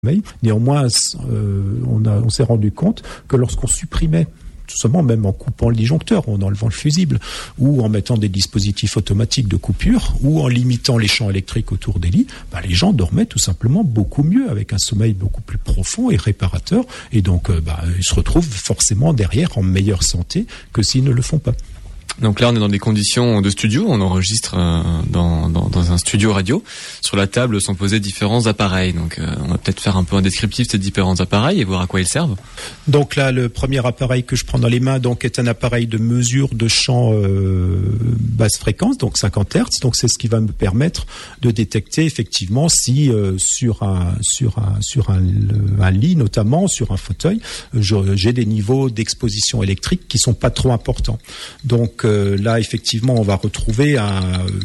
Néanmoins, on s'est rendu compte que lorsqu'on supprimait, tout simplement même en coupant le disjoncteur, en enlevant le fusible, ou en mettant des dispositifs automatiques de coupure, ou en limitant les champs électriques autour des lits, les gens dormaient tout simplement beaucoup mieux, avec un sommeil beaucoup plus profond et réparateur, et donc ils se retrouvent forcément derrière en meilleure santé que s'ils ne le font pas. Donc là, on est dans des conditions de studio, on enregistre dans un studio radio. Sur la table sont posés différents appareils. Donc on va peut-être faire un peu un descriptif de ces différents appareils et voir à quoi ils servent. Donc là, le premier appareil que je prends dans les mains est un appareil de mesure de champ basse fréquence, donc 50 Hz. Donc c'est ce qui va me permettre de détecter effectivement si sur un lit, notamment sur un fauteuil, j'ai des niveaux d'exposition électrique qui sont pas trop importants. Donc là, effectivement, on va retrouver il a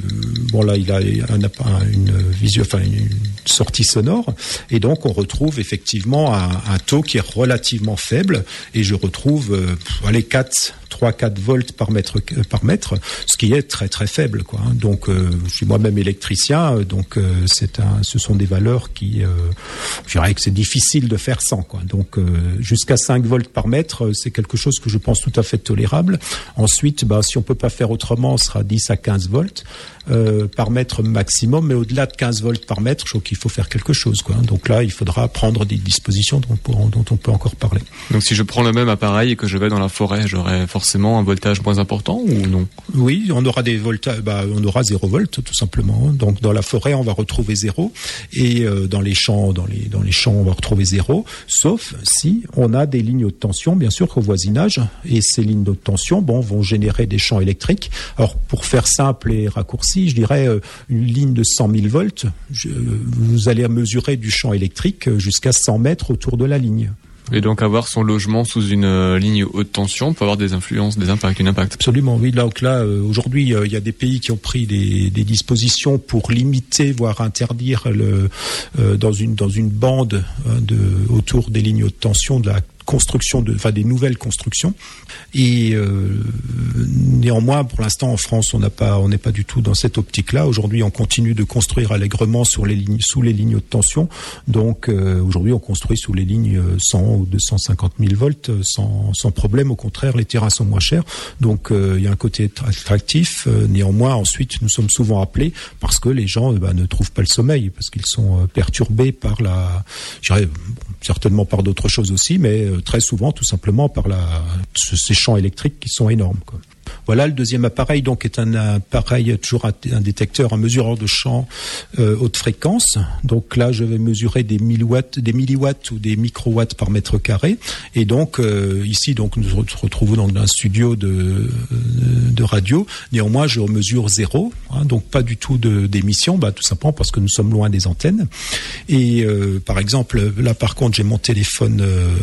une sortie sonore, et donc on retrouve effectivement un taux qui est relativement faible, et je retrouve 3-4 volts par mètre, ce qui est très très faible, quoi. Donc je suis moi-même électricien, donc ce sont des valeurs qui, je dirais que c'est difficile de faire sans, quoi. Donc jusqu'à 5 volts par mètre, c'est quelque chose que je pense tout à fait tolérable. Ensuite, si on peut pas faire autrement, ce sera 10 à 15 volts par mètre maximum, mais au-delà de 15 volts par mètre, je trouve qu'il faut faire quelque chose, quoi. Donc là, il faudra prendre des dispositions dont on peut encore parler. Donc si je prends le même appareil et que je vais dans la forêt, j'aurai forcément un voltage moins important ou non ? Oui, on aura des voltages, on aura 0 volt tout simplement. Donc dans la forêt, on va retrouver 0, et dans les champs, on va retrouver 0, sauf si on a des lignes haute tension, bien sûr, au voisinage, et ces lignes haute tension, vont générer des champs électriques. Alors pour faire simple et raccourci, je dirais une ligne de 100 000 volts, vous allez mesurer du champ électrique jusqu'à 100 mètres autour de la ligne. Et donc avoir son logement sous une ligne haute tension peut avoir des influences, des impacts, un impact. Absolument, oui. Là, aujourd'hui, il y a des pays qui ont pris des dispositions pour limiter, voire interdire dans une bande autour des lignes haute tension de la construction des nouvelles constructions, et néanmoins pour l'instant en France on n'est pas du tout dans cette optique-là. Aujourd'hui on continue de construire allègrement sous les lignes haute tension, donc aujourd'hui on construit sous les lignes 100 ou 250 000 volts sans problème. Au contraire, les terrains sont moins chers, donc il y a un côté attractif. Néanmoins ensuite nous sommes souvent appelés parce que les gens ne trouvent pas le sommeil, parce qu'ils sont perturbés par certainement par d'autres choses aussi, mais très souvent tout simplement par ces champs électriques qui sont énormes, quoi. Voilà, le deuxième appareil est un appareil, toujours un détecteur, un mesureur de champ haute fréquence. Donc là, je vais mesurer des milliwatts ou des microwatts par mètre carré. Et donc ici, nous retrouvons dans un studio de radio. Néanmoins, je mesure 0, donc pas du tout d'émission, tout simplement parce que nous sommes loin des antennes. Et par exemple, là par contre, j'ai mon téléphone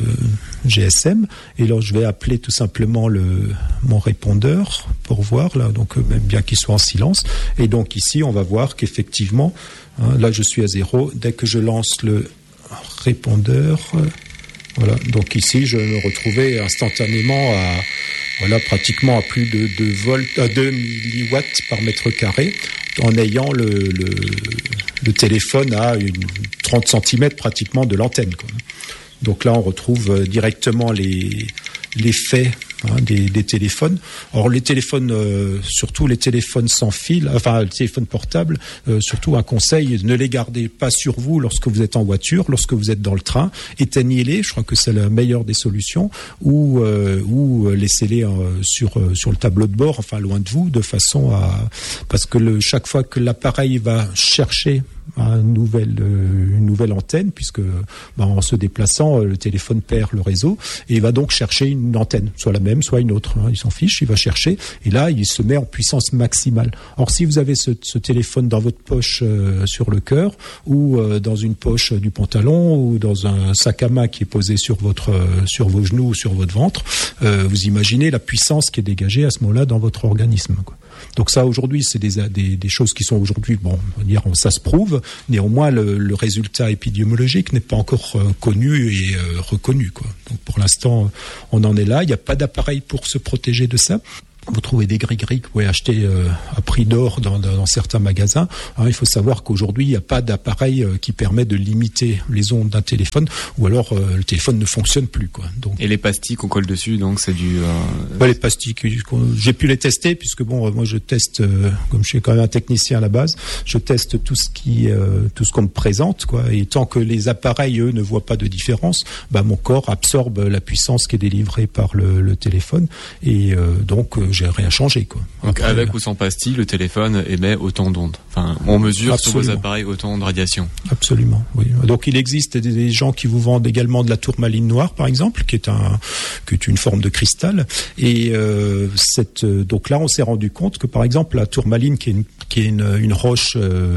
GSM, et là je vais appeler tout simplement mon répondeur pour voir, là, donc même bien qu'il soit en silence. Et donc ici, on va voir qu'effectivement, là je suis à 0. Dès que je lance le répondeur, voilà. Donc ici, je me retrouvais instantanément pratiquement à plus de 2 milliwatts par mètre carré, en ayant le téléphone à 30 cm pratiquement de l'antenne, quoi. Donc là, on retrouve directement l'effet des téléphones. Or les téléphones, surtout les téléphones sans fil, les téléphones portables, surtout un conseil, ne les gardez pas sur vous lorsque vous êtes en voiture, lorsque vous êtes dans le train, éteignez-les, je crois que c'est la meilleure des solutions, ou laissez-les sur le tableau de bord, loin de vous, de façon parce que chaque fois que l'appareil va chercher une nouvelle antenne, puisque en se déplaçant, le téléphone perd le réseau, et il va donc chercher une antenne, soit la même, soit une autre, il s'en fiche, il va chercher, et là il se met en puissance maximale. Or si vous avez ce téléphone dans votre poche sur le cœur, ou dans une poche du pantalon, ou dans un sac à main qui est posé sur vos genoux ou sur votre ventre, vous imaginez la puissance qui est dégagée à ce moment-là dans votre organisme, quoi. Donc ça, aujourd'hui, c'est des choses qui sont aujourd'hui, on va dire, ça se prouve. Néanmoins, le résultat épidémiologique n'est pas encore connu et reconnu, quoi. Donc pour l'instant, on en est là. Il n'y a pas d'appareil pour se protéger de ça. Vous trouvez des gris-gris que vous pouvez acheter à prix d'or dans certains magasins. Alors, il faut savoir qu'aujourd'hui, il n'y a pas d'appareil qui permet de limiter les ondes d'un téléphone, ou alors le téléphone ne fonctionne plus, quoi. Donc, et les pastilles qu'on colle dessus, donc c'est du... Ouais, les pastilles, j'ai pu les tester, puisque moi je teste, comme je suis quand même un technicien à la base, je teste tout ce qu'on me présente, quoi. Et tant que les appareils, eux, ne voient pas de différence, mon corps absorbe la puissance qui est délivrée par le téléphone, et donc j'ai rien changé, quoi. Donc après, avec ou sans pastille, le téléphone émet autant d'ondes. Enfin, on mesure sur vos appareils autant de radiation. Absolument, oui. Donc il existe des gens qui vous vendent également de la tourmaline noire, par exemple, qui est une forme de cristal. Et donc là, on s'est rendu compte que, par exemple, la tourmaline, qui est une roche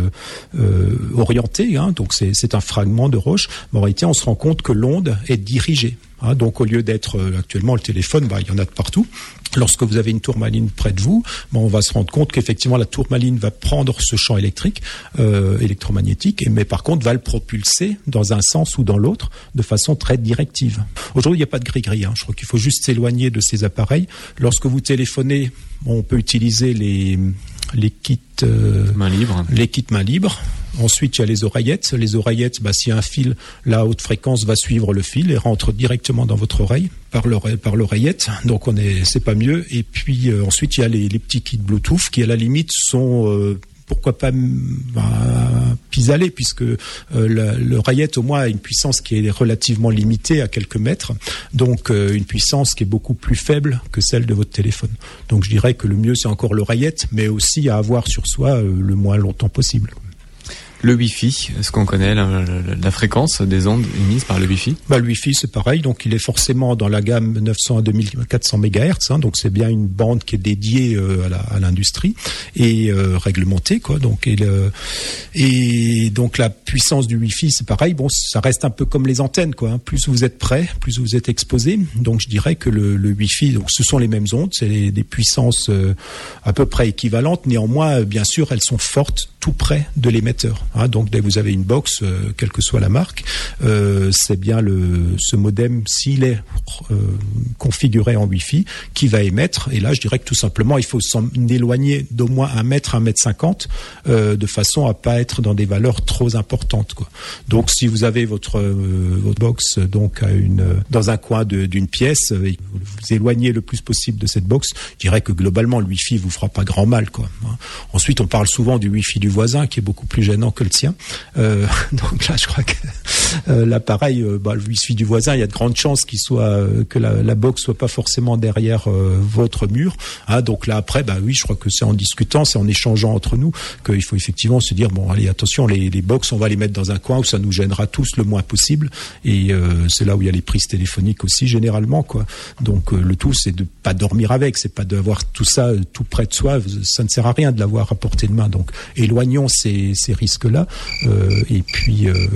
orientée, hein, donc c'est un fragment de roche. Mais en réalité, on se rend compte que l'onde est dirigée. Hein, donc au lieu d'être actuellement le téléphone, il y en a de partout. Lorsque vous avez une tourmaline près de vous, on va se rendre compte qu'effectivement la tourmaline va prendre ce champ électrique, électromagnétique, mais par contre va le propulser dans un sens ou dans l'autre de façon très directive. Aujourd'hui, il n'y a pas de gris-gris. Hein. Je crois qu'il faut juste s'éloigner de ces appareils. Lorsque vous téléphonez, on peut utiliser les kits main libre. Les kits main libre. Ensuite, il y a les oreillettes. Les oreillettes, s'il y a un fil, la haute fréquence va suivre le fil et rentre directement dans votre oreille par l'oreillette. Donc c'est pas mieux. Et puis ensuite, il y a les petits kits Bluetooth qui, à la limite, sont pourquoi pas pis-aller, puisque l'oreillette au moins a une puissance qui est relativement limitée à quelques mètres, donc une puissance qui est beaucoup plus faible que celle de votre téléphone. Donc je dirais que le mieux c'est encore l'oreillette, mais aussi à avoir sur soi le moins longtemps possible. Le Wi-Fi, est-ce qu'on connaît la fréquence des ondes émises par le Wi-Fi ? Le Wi-Fi, c'est pareil. Donc, il est forcément dans la gamme 900 à 2400 MHz. Hein, donc, c'est bien une bande qui est dédiée à l'industrie et réglementée, quoi. Donc, donc, la puissance du Wi-Fi, c'est pareil. Bon, ça reste un peu comme les antennes, quoi. Hein. Plus vous êtes près, plus vous êtes exposé. Donc, je dirais que le Wi-Fi, donc, ce sont les mêmes ondes. C'est des puissances à peu près équivalentes. Néanmoins, bien sûr, elles sont fortes tout près de l'émetteur. Hein, donc dès que vous avez une box, quelle que soit la marque, c'est bien ce modem, s'il est configuré en Wi-Fi, qui va émettre. Et là, je dirais que tout simplement, il faut s'en éloigner d'au moins 1 mètre, 1,50 m, de façon à pas être dans des valeurs trop importantes, quoi. Donc si vous avez votre box donc dans un coin d'une pièce, et vous vous éloignez le plus possible de cette box, je dirais que globalement le Wi-Fi vous fera pas grand mal, quoi. Ensuite, on parle souvent du Wi-Fi du voisin, qui est beaucoup plus gênant que le sien. Donc là, je crois que l'appareil, le Wi-Fi du voisin, il y a de grandes chances que la box soit pas forcément derrière votre mur. Hein, donc là, après, oui, je crois que c'est en discutant, c'est en échangeant entre nous qu'il faut effectivement se dire, bon, allez, attention, les box, on va les mettre dans un coin où ça nous gênera tous le moins possible. Et c'est là où il y a les prises téléphoniques aussi, généralement, quoi. Donc le tout, c'est de pas dormir avec, c'est pas d'avoir tout ça tout près de soi. Ça ne sert à rien de l'avoir à portée de main. Donc éloignons ces risques-là. Et puis